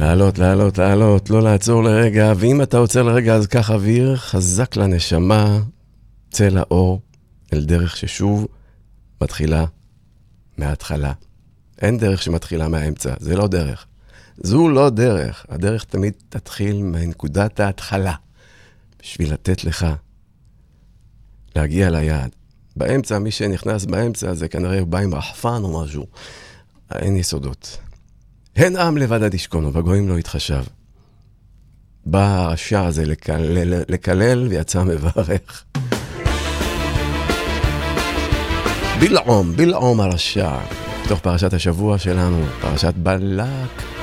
לעלות, לא לעצור לרגע, ואם אתה עוצר לרגע אז קח אוויר, חזק לנשמה, צא לאור, אל דרך ששוב מתחילה מההתחלה. אין דרך שמתחילה מהאמצע, זה לא דרך. זו לא דרך, הדרך תמיד תתחיל מנקודת ההתחלה, בשביל לתת לך להגיע ליעד. באמצע, מי שנכנס באמצע זה כנראה בא עם רחפן או משהו. אין יסודות. הן עם לבד ישכון ובגויים לא יתחשב. בא הרשע הזה לקלל ויצא מברך. בלעום הרשע. בתוך פרשת השבוע שלנו, פרשת בלק.